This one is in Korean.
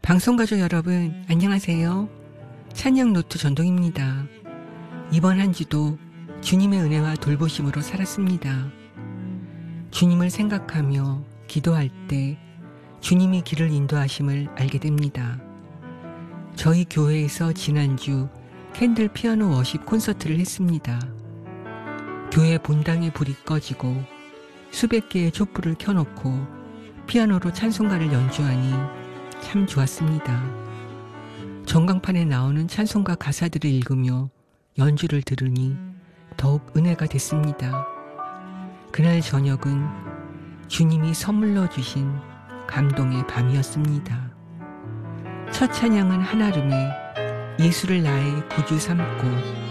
방송가족 여러분, 안녕하세요. 찬양노트 전동입니다. 이번 한 주도 주님의 은혜와 돌보심으로 살았습니다. 주님을 생각하며 기도할 때 주님이 길을 인도하심을 알게 됩니다. 저희 교회에서 지난주 캔들 피아노 워십 콘서트를 했습니다. 교회 본당에 불이 꺼지고 수백 개의 촛불을 켜놓고 피아노로 찬송가를 연주하니 참 좋았습니다. 전광판에 나오는 찬송가 가사들을 읽으며 연주를 들으니 더욱 은혜가 됐습니다. 그날 저녁은 주님이 선물로 주신 감동의 밤이었습니다. 첫 찬양은 한아름의 예수를 나의 구주 삼고